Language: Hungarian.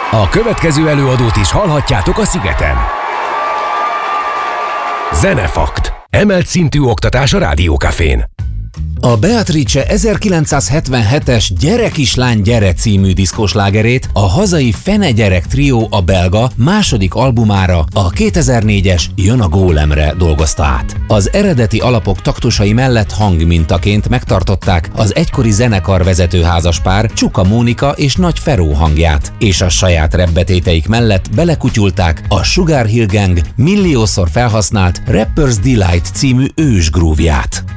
A következő előadót is hallhatjátok a Szigeten. Zenefakt. Emelt szintű oktatás a Rádiókafén. A Beatrice 1977-es Gyere kislány, gyere című diszkóslágerét a hazai Fene Gyerek trió a belga második albumára, a 2004-es Jön a gólemre dolgozta át. Az eredeti alapok taktusai mellett hangmintaként megtartották az egykori zenekar vezető házaspár Csuka Mónika és Nagy Feró hangját, és a saját repbetéteik mellett belekutyulták a Sugar Hill Gang milliószor felhasznált Rapper's Delight című ős grúvját.